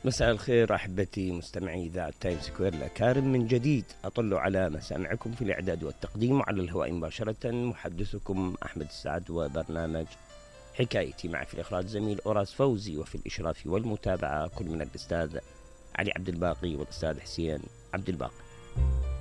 مساء الخير أحبتي مستمعي إذاعة تايم سكوير الأكارم، من جديد أطل على مسامعكم في الإعداد والتقديم وعلى الهواء مباشرة. محدثكم أحمد السعد، وبرنامج حكايتي مع في الإخراج زميل أوراس فوزي، وفي الإشراف والمتابعة كل من الأستاذ علي عبد الباقي والأستاذ حسين عبد الباقي.